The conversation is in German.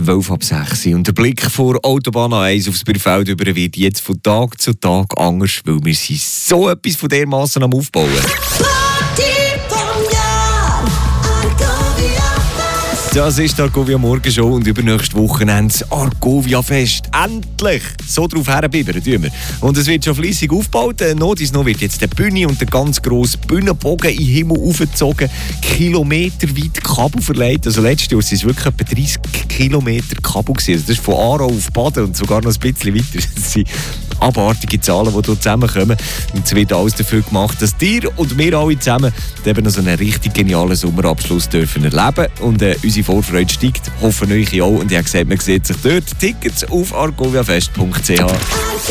12:06 und der Blick vor Autobahn 1 aufs Bielefeld über wird jetzt von Tag zu Tag anders, weil wir sind so etwas von dermassen am Aufbauen. Das ist die Argovia Morgenshow und übernächste Wochenende das Argovia Fest. Endlich! So drauf herbibbern tun wir. Und es wird schon fleissig aufgebaut. Noch wird jetzt die Bühne und der ganz grosse Bühnenbogen in den Himmel aufgezogen. Kilometerweit Kabel verlegt. Also letztes Jahr waren es wirklich etwa 30 Kilometer Kabel. Also das ist von Aarau auf Baden und sogar noch ein bisschen weiter. Das sind abartige Zahlen, die hier zusammenkommen. Und es wird alles dafür gemacht, dass ihr und wir alle zusammen eben noch so einen richtig genialen Sommerabschluss dürfen erleben. Und unsere Vorfreude steigt, hoffen euch auch. Und ich habe gesagt, man sieht sich dort. Tickets auf argoviafest.ch.